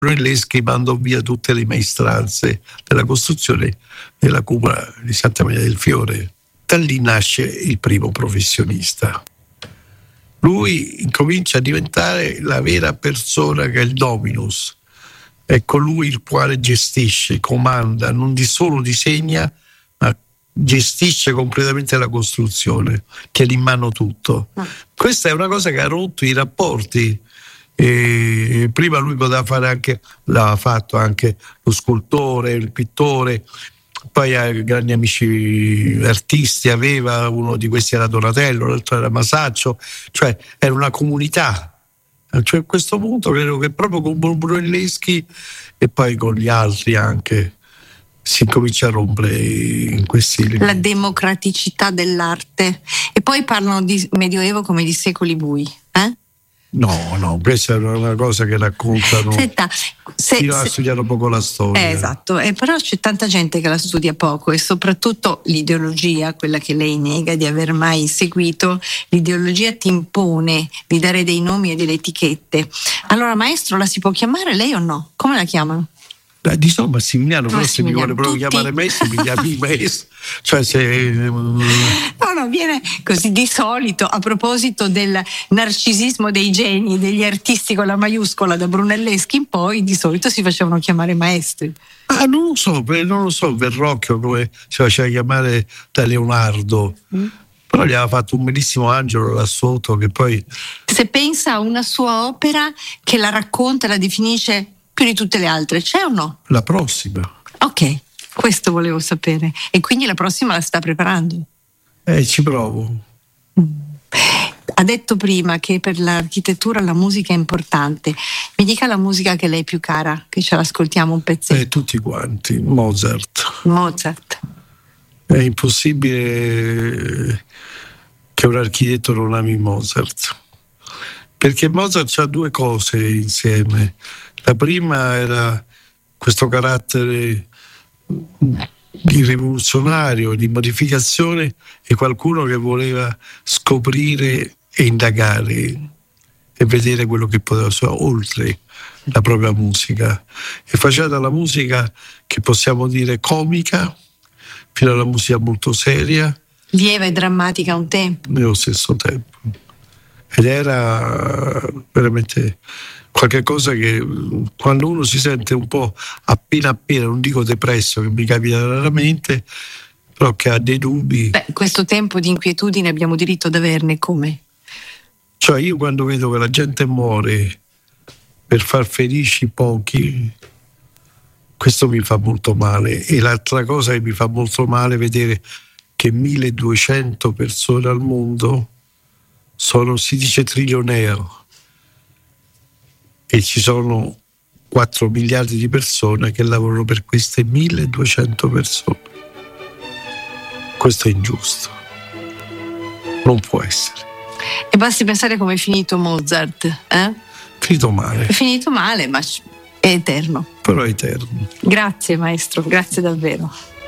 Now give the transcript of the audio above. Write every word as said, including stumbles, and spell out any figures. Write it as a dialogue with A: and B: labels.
A: Brunelleschi mandò via tutte le maestranze della costruzione della cupola di Santa Maria del Fiore. Da lì nasce il primo professionista. Lui incomincia a diventare la vera persona che è il dominus. È colui il quale gestisce, comanda, non di solo disegna, ma gestisce completamente la costruzione, tiene in mano tutto. Questa è una cosa che ha rotto i rapporti. E prima lui poteva fare anche, l'ha fatto anche lo scultore, il pittore, poi ha grandi amici artisti, aveva, uno di questi era Donatello, l'altro era Masaccio, cioè era una comunità. Cioè, a questo punto credo che proprio con Brunelleschi e poi con gli altri anche si comincia a rompere in questi limiti.
B: La democraticità dell'arte. E poi parlano di Medioevo come di secoli bui, eh?
A: No, no, questa è una cosa che raccontano.
B: Senta, se,
A: chi ha
B: se,
A: studiato poco la storia.
B: Eh, esatto, eh, però c'è tanta gente che la studia poco, e soprattutto l'ideologia, quella che lei nega di aver mai seguito, l'ideologia ti impone di dare dei nomi e delle etichette. Allora, maestro, la si può chiamare lei o no? Come la chiamano?
A: Eh, di solito Massimiliano, però se mi vuole proprio
B: tutti...
A: chiamare maestro, mi chiami maestro. Cioè se...
B: No, no, viene così di solito, a proposito del narcisismo dei geni, degli artisti con la maiuscola, da Brunelleschi in poi, di solito si facevano chiamare maestri.
A: Ah, non lo so, non lo so, Verrocchio come si faceva chiamare da Leonardo. Mm. Però gli aveva fatto un bellissimo angelo là sotto che poi...
B: Se pensa a una sua opera che la racconta, la definisce più di tutte le altre, c'è o no?
A: La prossima.
B: Ok, questo volevo sapere. E quindi la prossima la sta preparando?
A: Eh, ci provo.
B: Mm. Ha detto prima che per l'architettura la musica è importante. Mi dica la musica che le è più cara, che ce l'ascoltiamo un pezzetto.
A: Eh, tutti quanti, Mozart.
B: Mozart.
A: È impossibile che un architetto non ami Mozart. Perché Mozart ha due cose insieme. La prima era questo carattere di rivoluzionario, di modificazione, e qualcuno che voleva scoprire e indagare e vedere quello che poteva fare oltre la propria musica. E faceva dalla musica che possiamo dire comica fino alla musica molto seria,
B: lieve e drammatica a un tempo,
A: nello stesso tempo. Ed era veramente qualche cosa che quando uno si sente un po' appena appena, non dico depresso, che mi capita raramente, però che ha dei dubbi.
B: Beh, questo tempo di inquietudine abbiamo diritto ad averne, come?
A: Cioè io quando vedo che la gente muore per far felici pochi, questo mi fa molto male. E l'altra cosa che mi fa molto male è vedere che milleduecento persone al mondo sono, si dice trillionaire, e ci sono quattro miliardi di persone che lavorano per queste milleduecento persone. Questo è ingiusto, non può essere.
B: E basti pensare come è finito Mozart, eh?
A: Finito male.
B: È finito male, ma è eterno.
A: Però è eterno.
B: Grazie maestro, grazie davvero.